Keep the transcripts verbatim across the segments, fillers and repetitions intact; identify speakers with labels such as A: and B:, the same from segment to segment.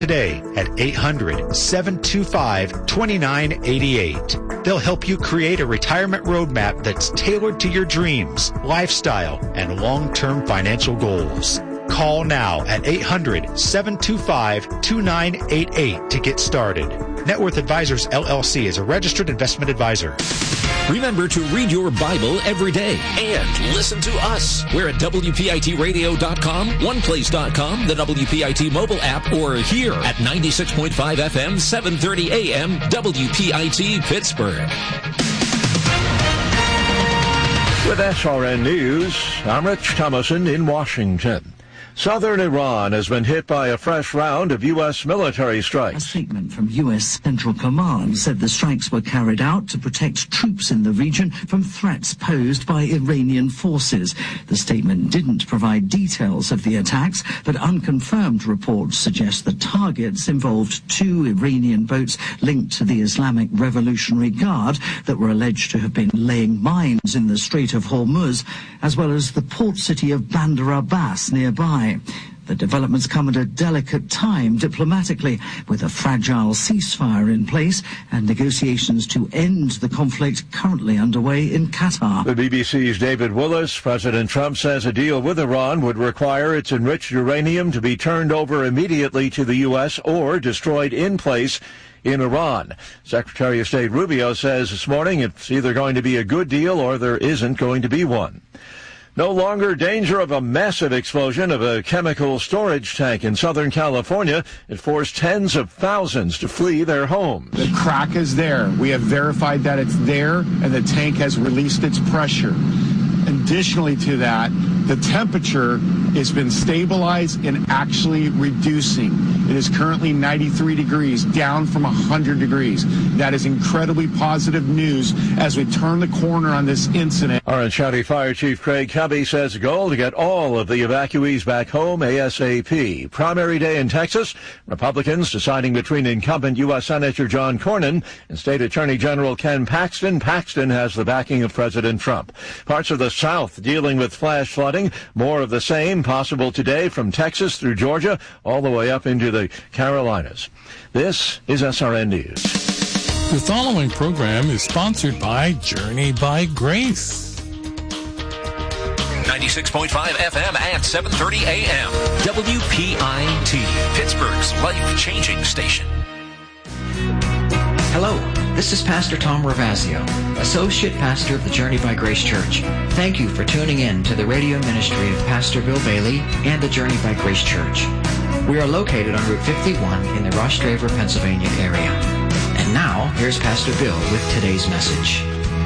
A: today at eight hundred, seven two five, two nine eight eight. They'll help you create a retirement roadmap that's tailored to your dreams, lifestyle, and long-term financial goals. Call now at eight hundred, seven two five, two nine eight eight to get started. Net Worth Advisors, L L C is a registered investment advisor.
B: Remember to read your Bible every day and listen to us. We're at W P I T radio dot com, one place dot com, the W P I T mobile app, or here at ninety-six point five F M, seven thirty A M, W P I T Pittsburgh.
C: With S R N News, I'm Rich Thomason in Washington. Southern Iran has been hit by a fresh round of U S military strikes.
D: A statement from U S Central Command said the strikes were carried out to protect troops in the region from threats posed by Iranian forces. The statement didn't provide details of the attacks, but unconfirmed reports suggest the targets involved two Iranian boats linked to the Islamic Revolutionary Guard that were alleged to have been laying mines in the Strait of Hormuz, as well as the port city of Bandar Abbas nearby. The developments come at a delicate time diplomatically, with a fragile ceasefire in place and negotiations to end the conflict currently underway in Qatar.
C: The B B C's David Willis. President Trump says a deal with Iran would require its enriched uranium to be turned over immediately to the U S or destroyed in place in Iran. Secretary of State Rubio says this morning it's either going to be a good deal or there isn't going to be one. No longer danger of a massive explosion of a chemical storage tank in Southern California. It forced tens of thousands to flee their homes.
E: The crack is there. We have verified that it's there, and the tank has released its pressure. Additionally to that, the temperature has been stabilized and actually reducing. It is currently ninety-three degrees, down from one hundred degrees. That is incredibly positive news as we turn the corner on this incident.
C: Orange County Fire Chief Craig Cubby says the goal to get all of the evacuees back home ASAP. Primary day in Texas, Republicans deciding between incumbent U S Senator John Cornyn and State Attorney General Ken Paxton. Paxton has the backing of President Trump. Parts of the South dealing with flash flooding. More of the same possible today from Texas through Georgia all the way up into the Carolinas. This is S R N News.
F: The following program is sponsored by Journey by Grace.
B: ninety-six point five F M at seven thirty A M. W P I T, Pittsburgh's life-changing station.
G: Hello, this is Pastor Tom Ravazio, Associate Pastor of the Journey by Grace Church. Thank you for tuning in to the radio ministry of Pastor Bill Bailey and the Journey by Grace Church. We are located on Route fifty-one in the Ross Draver, Pennsylvania area. And now, here's Pastor Bill with today's message.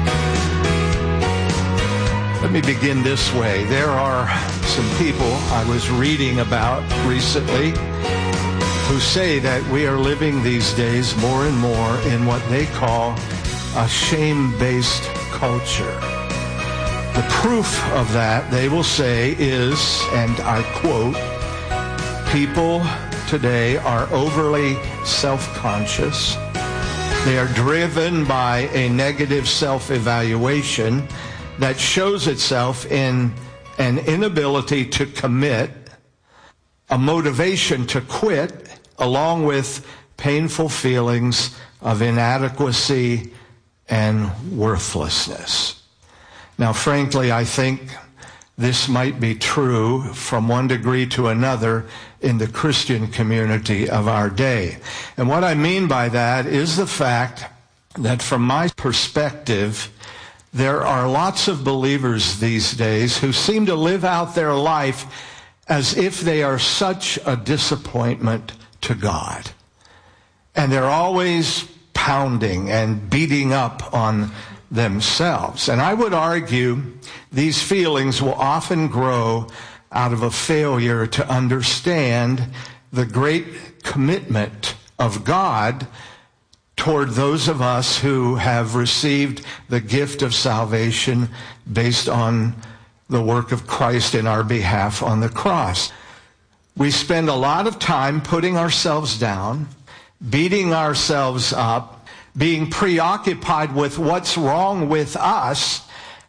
H: Let me begin this way. There are some people I was reading about recently who say that we are living these days more and more in what they call a shame-based culture. The proof of that, they will say, is, and I quote, people today are overly self-conscious. They are driven by a negative self-evaluation that shows itself in an inability to commit, a motivation to quit, along with painful feelings of inadequacy and worthlessness. Now, frankly, I think this might be true from one degree to another in the Christian community of our day. And what I mean by that is the fact that from my perspective, there are lots of believers these days who seem to live out their life as if they are such a disappointment to God. And they're always pounding and beating up on themselves. And I would argue these feelings will often grow out of a failure to understand the great commitment of God toward those of us who have received the gift of salvation based on the work of Christ in our behalf on the cross. We spend a lot of time putting ourselves down, beating ourselves up, being preoccupied with what's wrong with us,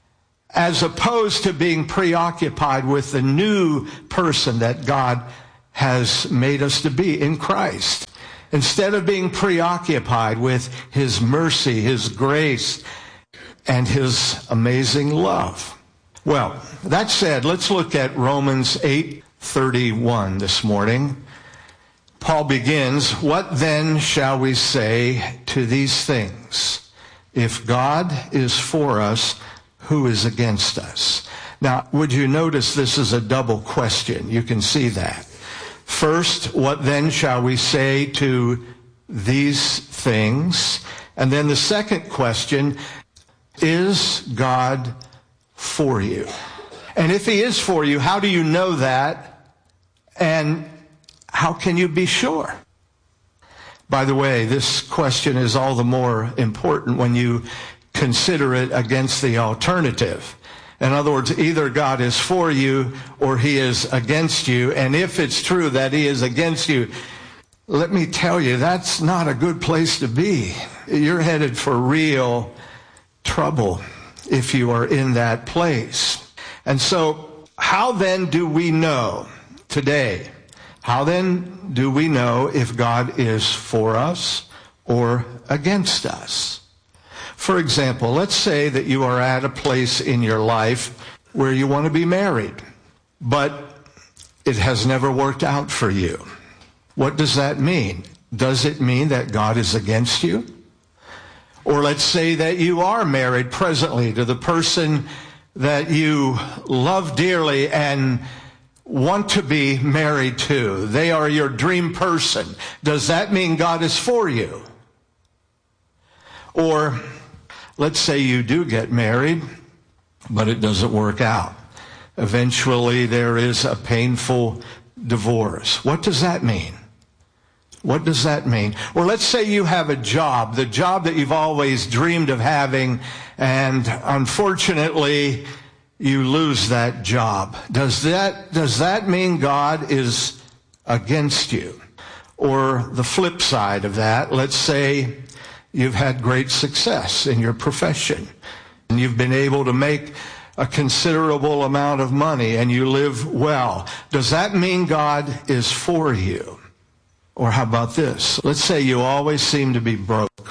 H: as opposed to being preoccupied with the new person that God has made us to be in Christ. Instead of being preoccupied with his mercy, his grace, and his amazing love. Well, that said, let's look at Romans eight thirty-one this morning. Paul begins, "What then shall we say to these things? If God is for us, who is against us?" Now, would you notice this is a double question? You can see that. First, what then shall we say to these things? And then the second question, is God for you? And if he is for you, how do you know that? And how can you be sure? By the way, this question is all the more important when you consider it against the alternative. In other words, either God is for you or he is against you. And if it's true that he is against you, let me tell you, that's not a good place to be. You're headed for real trouble if you are in that place. And so, how then do we know today? How then do we know if God is for us or against us? For example, let's say that you are at a place in your life where you want to be married, but it has never worked out for you. What does that mean? Does it mean that God is against you? Or let's say that you are married presently to the person that you love dearly and want to be married to. They are your dream person. Does that mean God is for you? Or let's say you do get married, but it doesn't work out. Eventually there is a painful divorce. What does that mean? What does that mean? Or let's say you have a job, the job that you've always dreamed of having, and unfortunately you lose that job. Does that, does that mean God is against you? Or the flip side of that, let's say you've had great success in your profession, and you've been able to make a considerable amount of money, and you live well. Does that mean God is for you? Or how about this? Let's say you always seem to be broke,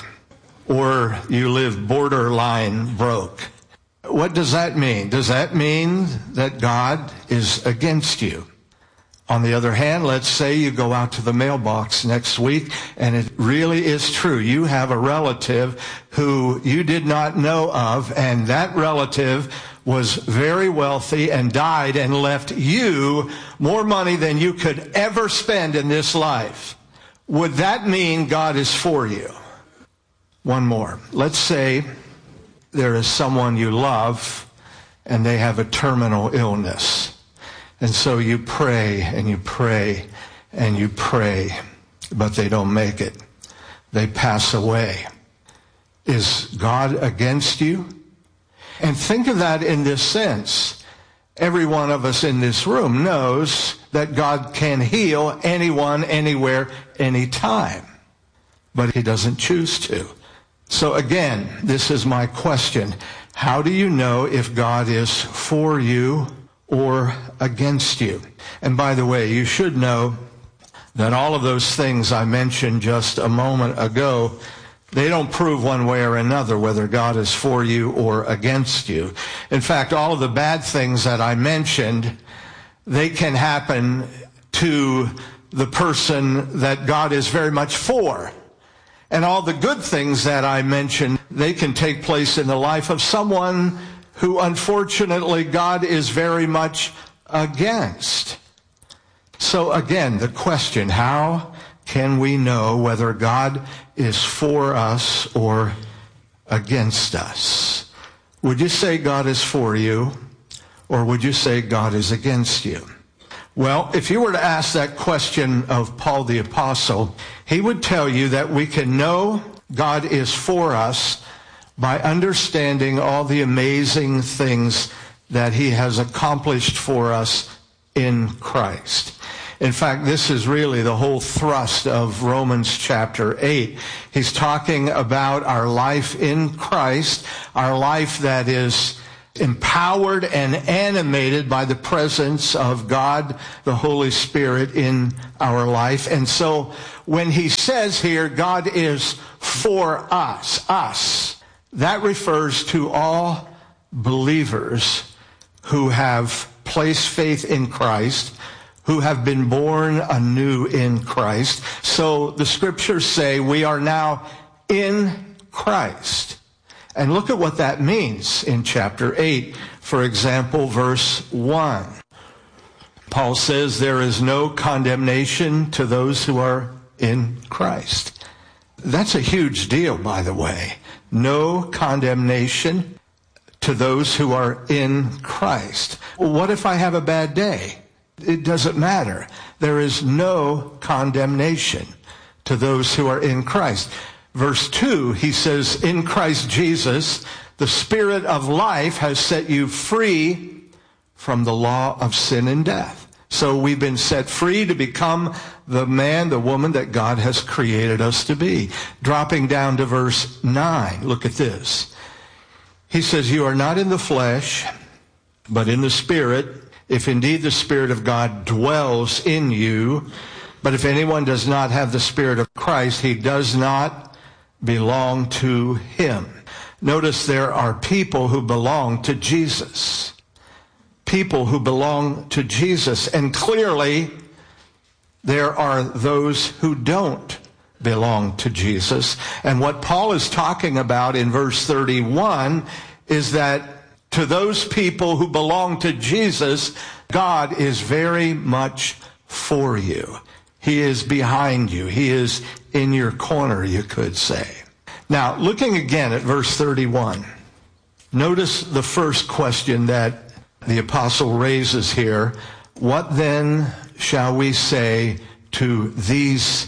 H: or you live borderline broke. What does that mean? Does that mean that God is against you? On the other hand, let's say you go out to the mailbox next week and it really is true. You have a relative who you did not know of, and that relative was very wealthy and died and left you more money than you could ever spend in this life. Would that mean God is for you? One more. Let's say there is someone you love and they have a terminal illness. And so you pray and you pray and you pray, but they don't make it. They pass away. Is God against you? And think of that in this sense. Every one of us in this room knows that God can heal anyone, anywhere, anytime. But he doesn't choose to. So again, this is my question. How do you know if God is for you or against you? And by the way, you should know that all of those things I mentioned just a moment ago, they don't prove one way or another whether God is for you or against you. In fact, all of the bad things that I mentioned, they can happen to the person that God is very much for. And all the good things that I mentioned, they can take place in the life of someone who unfortunately God is very much against. So again, the question, how can we know whether God is for us or against us? Would you say God is for you, or would you say God is against you? Well, if you were to ask that question of Paul the Apostle, he would tell you that we can know God is for us by understanding all the amazing things that he has accomplished for us in Christ. In fact, this is really the whole thrust of Romans chapter eight. He's talking about our life in Christ, our life that is empowered and animated by the presence of God, the Holy Spirit, in our life. And so when he says here, God is for us, us, that refers to all believers who have placed faith in Christ, who have been born anew in Christ. So the scriptures say we are now in Christ. And look at what that means in chapter eight. For example, verse one. Paul says there is no condemnation to those who are in Christ. That's a huge deal, by the way. No condemnation to those who are in Christ. Well, what if I have a bad day? It doesn't matter. There is no condemnation to those who are in Christ. Verse two, he says, in Christ Jesus, the Spirit of life has set you free from the law of sin and death. So we've been set free to become the man, the woman that God has created us to be. Dropping down to verse nine, look at this. He says, you are not in the flesh, but in the Spirit, if indeed the Spirit of God dwells in you. But if anyone does not have the Spirit of Christ, he does not belong to him. Notice there are people who belong to Jesus. People who belong to Jesus. And clearly, there are those who don't belong to Jesus. And what Paul is talking about in verse thirty-one is that to those people who belong to Jesus, God is very much for you. He is behind you. He is in your corner, you could say. Now, looking again at verse thirty-one, notice the first question that the apostle raises here. What then shall we say to these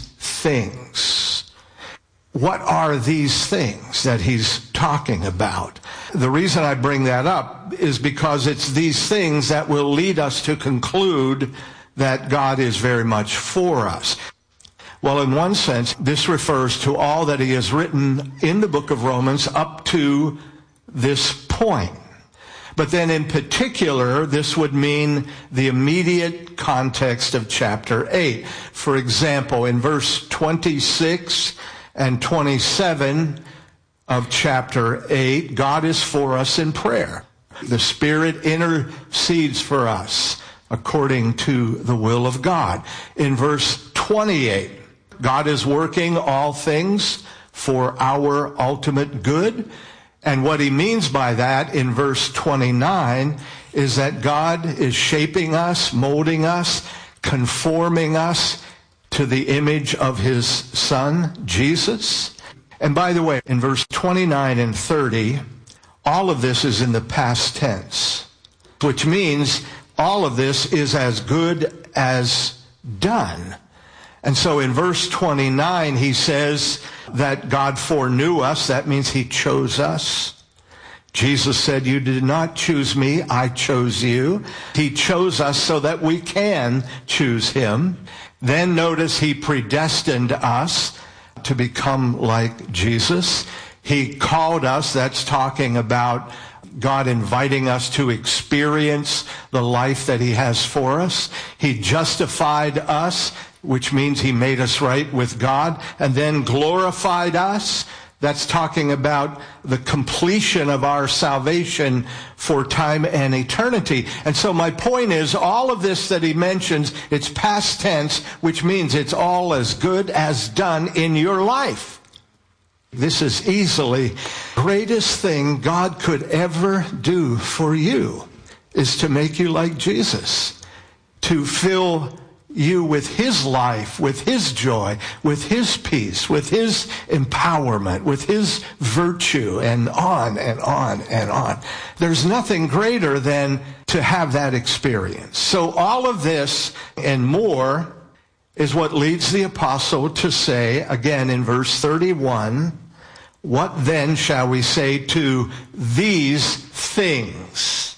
H: things? What are these things that he's talking about? The reason I bring that up is because it's these things that will lead us to conclude that God is very much for us. Well, in one sense, this refers to all that he has written in the book of Romans up to this point. But then in particular, this would mean the immediate context of chapter eight. For example, in verse twenty-six and twenty-seven of chapter eight, God is for us in prayer. The Spirit intercedes for us according to the will of God. In verse twenty-eight, God is working all things for our ultimate good. And what he means by that in verse twenty-nine is that God is shaping us, molding us, conforming us to the image of his Son, Jesus. And by the way, in verse twenty-nine and thirty, all of this is in the past tense, which means all of this is as good as done. And so in verse twenty-nine, he says that God foreknew us. That means he chose us. Jesus said, you did not choose me, I chose you. He chose us so that we can choose him. Then notice he predestined us to become like Jesus. He called us. That's talking about God inviting us to experience the life that he has for us. He justified us, which means he made us right with God, and then glorified us. That's talking about the completion of our salvation for time and eternity. And so my point is, all of this that he mentions, it's past tense, which means it's all as good as done in your life. This is easily the greatest thing God could ever do for you, is to make you like Jesus, to fill you with his life, with his joy, with his peace, with his empowerment, with his virtue, and on and on and on. There's nothing greater than to have that experience. So all of this and more is what leads the apostle to say, again in verse thirty-one, what then shall we say to these things?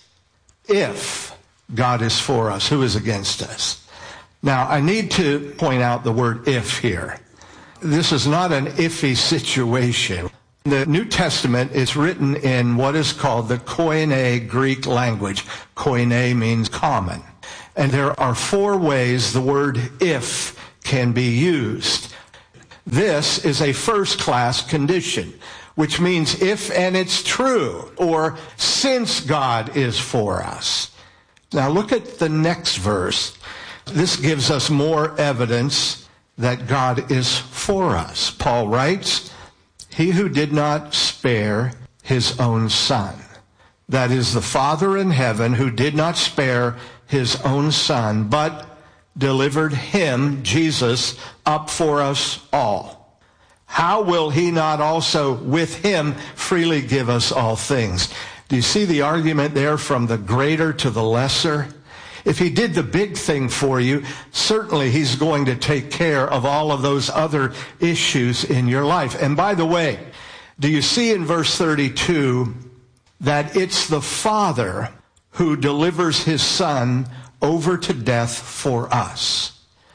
H: If God is for us, who is against us? Now, I need to point out the word if here. This is not an iffy situation. The New Testament is written in what is called the Koine Greek language. Koine means common. And there are four ways the word if can be used. This is a first-class condition, which means if and it's true, or since God is for us. Now look at the next verse. This gives us more evidence that God is for us. Paul writes, "He who did not spare his own son." That is the Father in heaven who did not spare his own son, but delivered him, Jesus, up for us all. How will he not also with him freely give us all things? Do you see the argument there from the greater to the lesser? If he did the big thing for you, certainly he's going to take care of all of those other issues in your life. And by the way, do you see in verse thirty-two that it's the Father who delivers his Son over to death for us?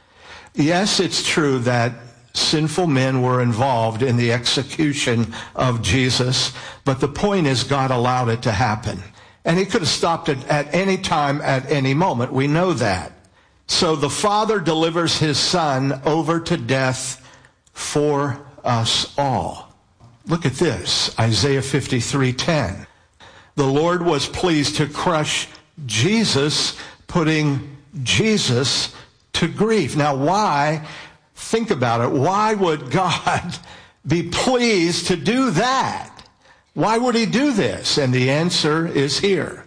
H: Yes, it's true that sinful men were involved in the execution of Jesus, but the point is God allowed it to happen. And he could have stopped it at any time, at any moment. We know that. So the Father delivers his Son over to death for us all. Look at this, Isaiah fifty-three ten. The Lord was pleased to crush Jesus, putting Jesus to grief. Now why, think about it, why would God be pleased to do that? Why would he do this? And the answer is here.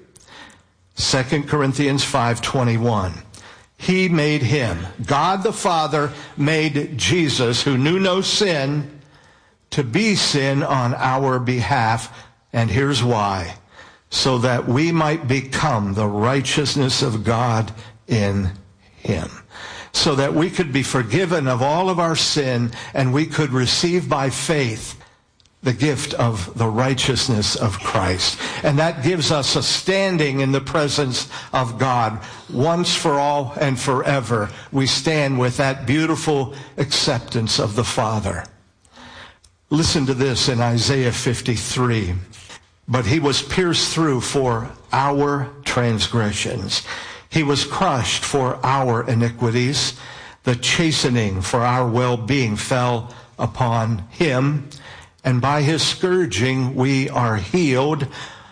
H: Second Corinthians five twenty-one. He made him, God the Father made Jesus, who knew no sin, to be sin on our behalf. And here's why. So that we might become the righteousness of God in him. So that we could be forgiven of all of our sin, and we could receive by faith the gift of the righteousness of Christ. And that gives us a standing in the presence of God. Once for all and forever, we stand with that beautiful acceptance of the Father. Listen to this in Isaiah fifty-three. But he was pierced through for our transgressions. He was crushed for our iniquities. The chastening for our well-being fell upon him. And by his scourging we are healed.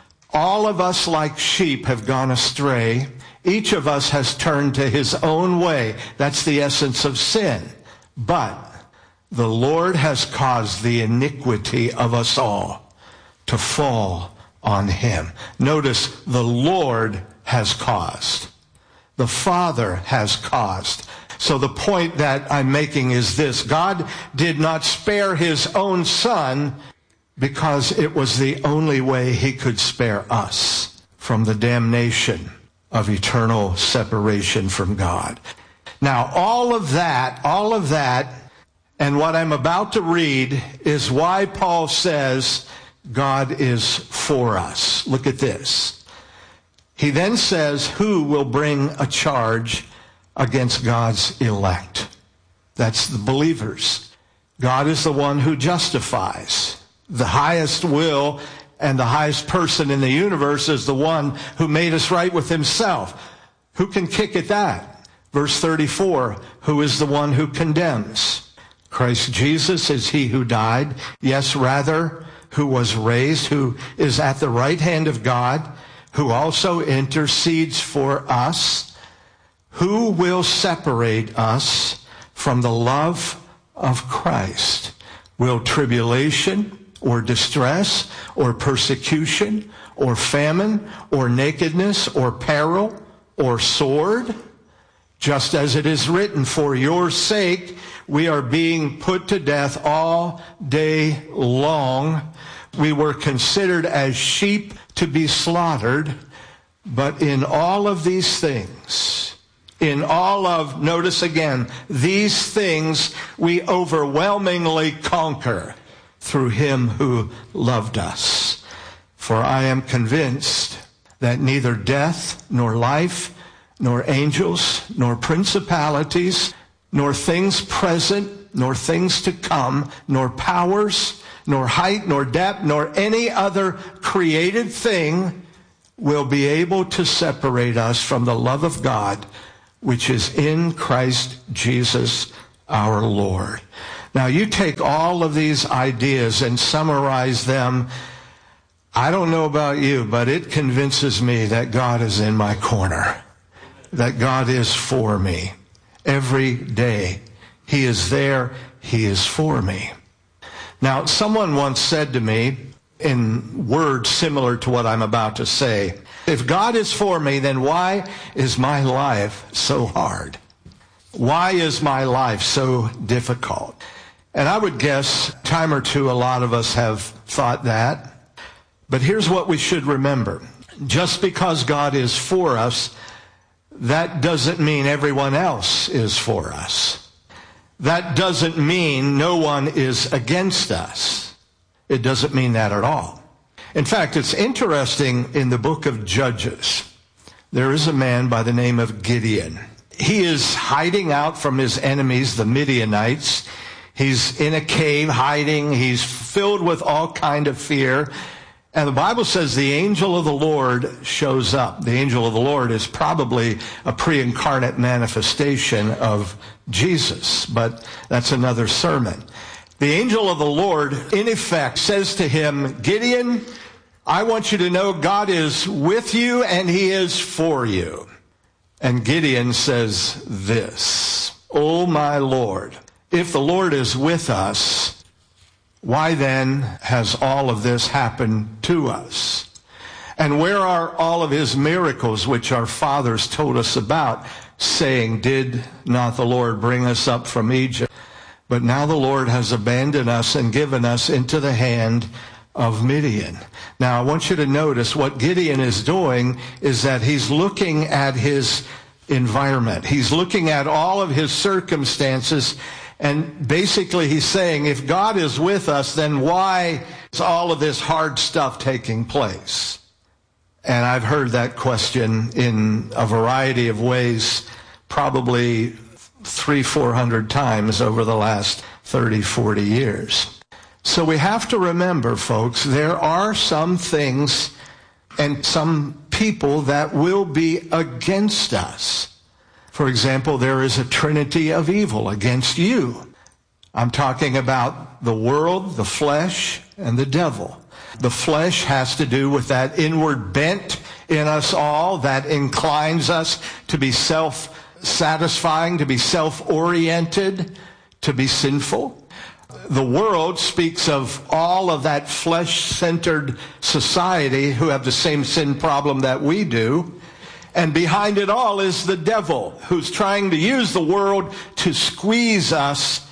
H: All of us like sheep have gone astray. Each of us has turned to his own way. That's the essence of sin. But the Lord has caused the iniquity of us all to fall on him. Notice, the Lord has caused. The Father has caused. So the point that I'm making is this. God did not spare his own Son because it was the only way he could spare us from the damnation of eternal separation from God. Now, all of that, all of that, and what I'm about to read is why Paul says God is for us. Look at this. He then says, who will bring a charge against God's elect? That's the believers. God is the one who justifies. The highest will and the highest person in the universe is the one who made us right with himself. Who can kick at that? Verse thirty-four, who is the one who condemns? Christ Jesus is he who died, yes, rather, who was raised, who is at the right hand of God, who also intercedes for us. Who will separate us from the love of Christ? Will tribulation or distress or persecution or famine or nakedness or peril or sword? Just as it is written, for your sake we are being put to death all day long. We were considered as sheep to be slaughtered. But in all of these things, in all of, notice again, these things we overwhelmingly conquer through him who loved us. For I am convinced that neither death nor life, nor angels, nor principalities, nor things present, nor things to come, nor powers, nor height, nor depth, nor any other created thing will be able to separate us from the love of God, which is in Christ Jesus our Lord. Now, you take all of these ideas and summarize them. I don't know about you, but it convinces me that God is in my corner, that God is for me every day. He is there. He is for me. Now, someone once said to me, in words similar to what I'm about to say, if God is for me, then why is my life so hard? Why is my life so difficult? And I would guess time or two a lot of us have thought that. But here's what we should remember. Just because God is for us, that doesn't mean everyone else is for us. That doesn't mean no one is against us. It doesn't mean that at all. In fact, it's interesting in the book of Judges, there is a man by the name of Gideon. He is hiding out from his enemies, the Midianites. He's in a cave hiding. He's filled with all kind of fear. And the Bible says the angel of the Lord shows up. The angel of the Lord is probably a pre-incarnate manifestation of Jesus, but that's another sermon. The angel of the Lord, in effect, says to him, Gideon, I want you to know God is with you and he is for you. And Gideon says this, Oh, my Lord, if the Lord is with us, why then has all of this happened to us? And where are all of his miracles which our fathers told us about, saying, did not the Lord bring us up from Egypt? But now the Lord has abandoned us and given us into the hand of Midian. Now I want you to notice what Gideon is doing is that he's looking at his environment. He's looking at all of his circumstances. And basically he's saying, if God is with us, then why is all of this hard stuff taking place? And I've heard that question in a variety of ways, probably three, four hundred times over the last thirty, forty years. So we have to remember, folks, there are some things and some people that will be against us. For example, there is a trinity of evil against you. I'm talking about the world, the flesh, and the devil. The flesh has to do with that inward bent in us all that inclines us to be self-satisfying, to be self-oriented, to be sinful. The world speaks of all of that flesh-centered society who have the same sin problem that we do. And behind it all is the devil, who's trying to use the world to squeeze us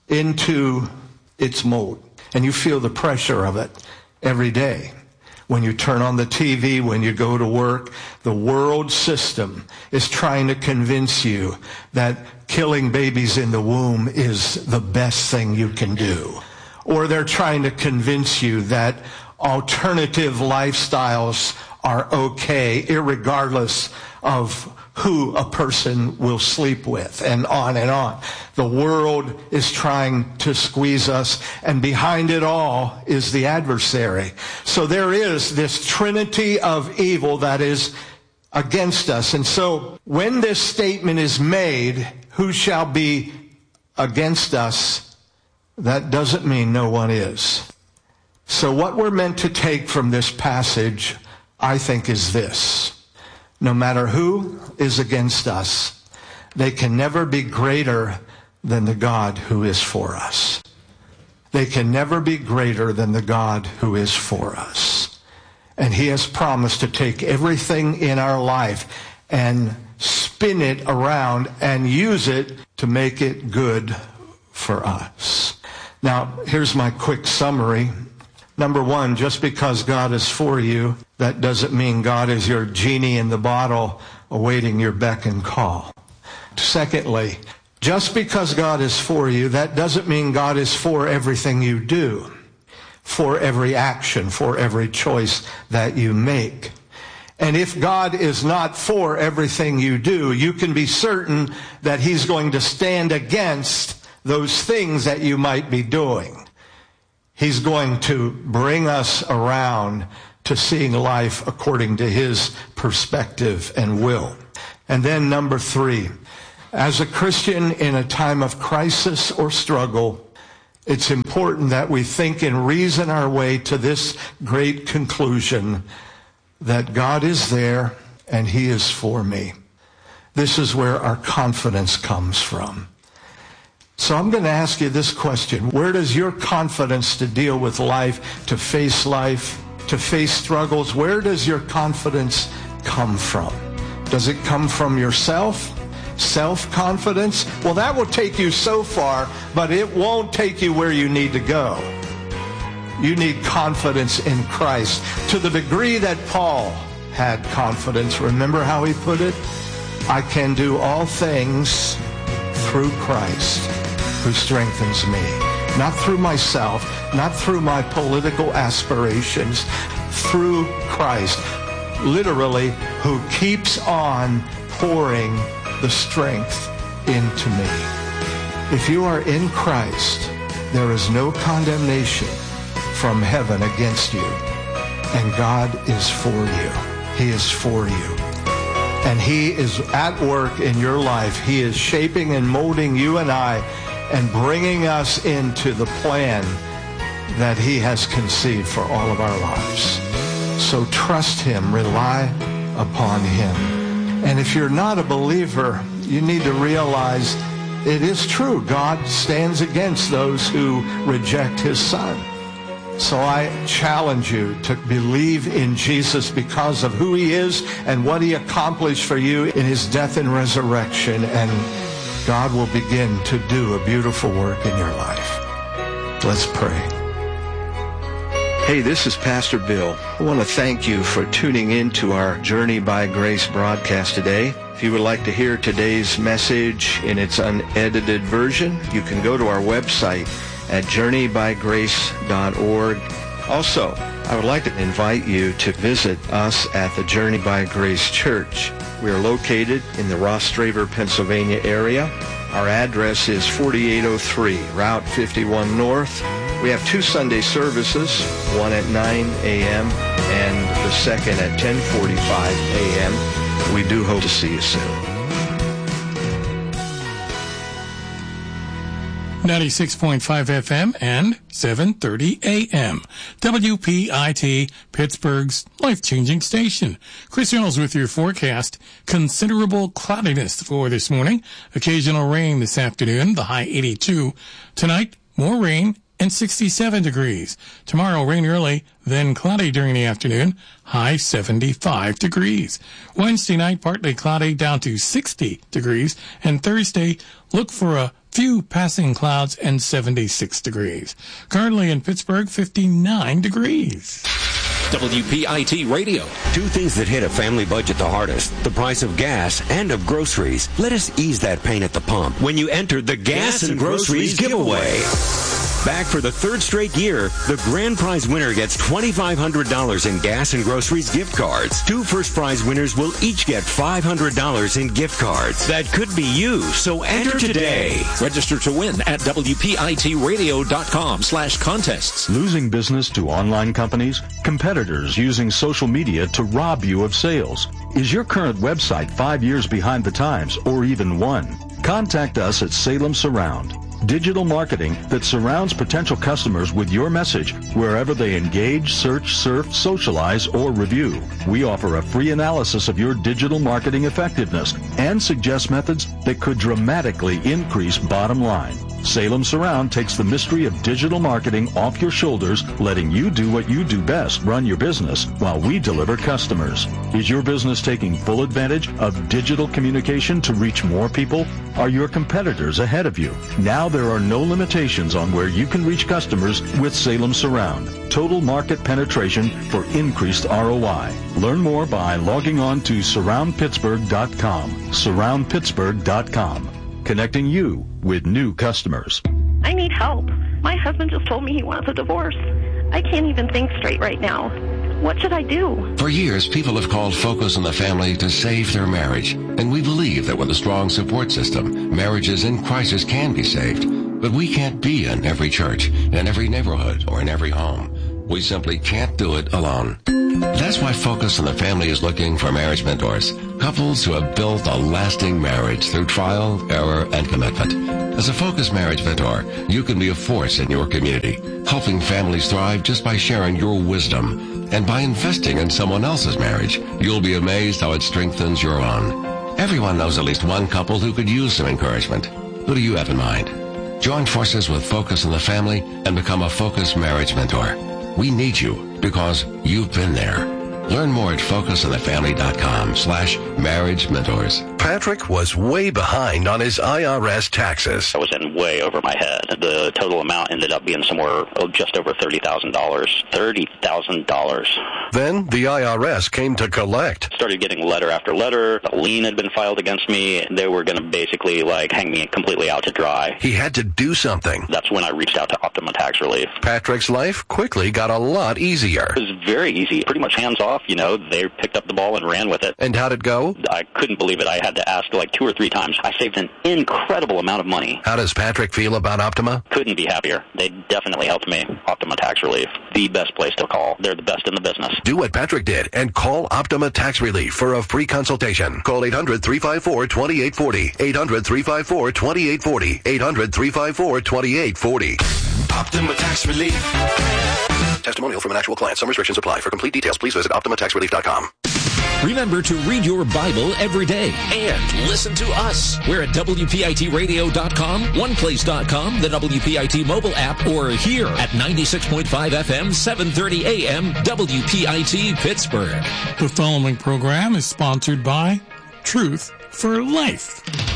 H: into its mold. And you feel the pressure of it every day. When you turn on the T V, when you go to work, the world system is trying to convince you that killing babies in the womb is the best thing you can do. Or they're trying to convince you that alternative lifestyles are okay, irregardless of who a person will sleep with, and on and on. The world is trying to squeeze us, and behind it all is the adversary. So there is this trinity of evil that is against us. And so when this statement is made, who shall be against us, that doesn't mean no one is. So what we're meant to take from this passage, I think, is this. No matter who is against us, they can never be greater than the God who is for us. They can never be greater than the God who is for us. And he has promised to take everything in our life and spin it around and use it to make it good for us. Now, here's my quick summary. Number one, just because God is for you, that doesn't mean God is your genie in the bottle awaiting your beck and call. Secondly, just because God is for you, that doesn't mean God is for everything you do, for every action, for every choice that you make. And if God is not for everything you do, you can be certain that he's going to stand against those things that you might be doing. He's going to bring us around to seeing life according to his perspective and will. And then number three, as a Christian in a time of crisis or struggle, it's important that we think and reason our way to this great conclusion that God is there and he is for me. This is where our confidence comes from. So I'm going to ask you this question. Where does your confidence to deal with life, to face life, to face struggles, where does your confidence come from? Does it come from yourself? Self-confidence? Well, that will take you so far, but it won't take you where you need to go. You need confidence in Christ to the degree that Paul had confidence. Remember how he put it? I can do all things through Christ who strengthens me. Not through myself, not through my political aspirations, through Christ, literally, who keeps on pouring the strength into me. If you are in Christ, there is no condemnation from heaven against you, and God is for you. He is for you. And he is at work in your life. He is shaping and molding you and I and bringing us into the plan that he has conceived for all of our lives. So trust him, rely upon him. And if you're not a believer, you need to realize it is true. God stands against those who reject his son. So I challenge you to believe in Jesus because of who he is and what he accomplished for you in his death and resurrection, and God will begin to do a beautiful work in your life. Let's pray.
I: Hey, this is Pastor Bill. I want to thank you for tuning in to our Journey by Grace broadcast today. If you would like to hear today's message in its unedited version, you can go to our website at journey by grace dot org. Also, I would like to invite you to visit us at the Journey by Grace Church. We are located in the Rostraver, Pennsylvania area. Our address is forty-eight oh three Route fifty-one North. We have two Sunday services, one at nine a.m. and the second at ten forty-five a.m. We do hope to see you soon.
F: ninety-six point five F M and seven thirty A M. W P I T, Pittsburgh's life-changing station. Chris Reynolds with your forecast. Considerable cloudiness for this morning. Occasional rain this afternoon, the high eighty-two. Tonight, more rain and sixty-seven degrees. Tomorrow, rain early, then cloudy during the afternoon, high seventy-five degrees. Wednesday night, partly cloudy down to sixty degrees. And Thursday, look for a few passing clouds and seventy-six degrees. Currently in Pittsburgh, fifty-nine degrees.
B: W P I T Radio.
J: Two things that hit a family budget the hardest: the price of gas and of groceries. Let us ease that pain at the pump when you enter the Gas, gas and, and Groceries, groceries giveaway. giveaway. Back for the third straight year, the grand prize winner gets twenty-five hundred dollars in Gas and Groceries gift cards. Two first prize winners will each get five hundred dollars in gift cards. That could be you, so enter, enter today.
B: today. Register to win at W P I T radio dot com slash contests.
C: Losing business to online companies? Competitors using social media to rob you of sales? Is your current website five years behind the times or even one? Contact us at Salem Surround. Digital marketing that surrounds potential customers with your message wherever they engage, search, surf, socialize, or review. We offer a free analysis of your digital marketing effectiveness and suggest methods that could dramatically increase bottom line. Salem Surround takes the mystery of digital marketing off your shoulders, letting you do what you do best, run your business, while we deliver customers. Is your business taking full advantage of digital communication to reach more people? Are your competitors ahead of you? Now there are no limitations on where you can reach customers with Salem Surround. Total market penetration for increased R O I. Learn more by logging on to surround pittsburgh dot com. surround pittsburgh dot com. Connecting you with new customers.
K: I need help. My husband just told me he wants a divorce. I can't even think straight right now. What should I do?
L: For years, people have called Focus on the Family to save their marriage. And we believe that with a strong support system, marriages in crisis can be saved. But we can't be in every church, in every neighborhood, or in every home. We simply can't do it alone. That's why Focus on the Family is looking for marriage mentors, couples who have built a lasting marriage through trial, error, and commitment. As a Focus marriage mentor, you can be a force in your community, helping families thrive just by sharing your wisdom. And by investing in someone else's marriage, you'll be amazed how it strengthens your own. Everyone knows at least one couple who could use some encouragement. Who do you have in mind? Join forces with Focus on the Family and become a Focus marriage mentor. We need you because you've been there. Learn more at focusonthefamily.com slash marriage mentors.
M: Patrick was way behind on his I R S taxes.
N: I was in way over my head. The total amount ended up being somewhere oh, just over thirty thousand dollars. thirty thousand dollars.
M: Then the I R S came to collect.
N: Started getting letter after letter. A lien had been filed against me. They were going to basically like hang me completely out to dry.
M: He had to do something.
N: That's when I reached out to Optima Tax Relief.
M: Patrick's life quickly got a lot easier.
N: It was very easy. Pretty much hands off, you know. They picked up the ball and ran with it.
M: And how'd it go?
N: I couldn't believe it. I had to ask like two or three times. I saved an incredible amount of money.
M: How does Patrick feel about Optima?
N: Couldn't be happier. They definitely helped me. Optima Tax Relief. The best place to call. They're the best in the business.
M: Do what Patrick did and call Optima Tax Relief for a free consultation. Call eight hundred, three five four, two eight four zero. eight hundred, three five four, two eight four zero. eight hundred, three five four, two eight four zero.
O: Optima Tax Relief.
M: Testimonial from an actual client. Some restrictions apply. For complete details, please visit optima tax relief dot com.
B: Remember to read your Bible every day and listen to us. We're at W P I T radio dot com, one place dot com, the W P I T mobile app, or here at ninety-six point five F M, seven thirty A M, W P I T Pittsburgh.
F: The following program is sponsored by Truth for Life.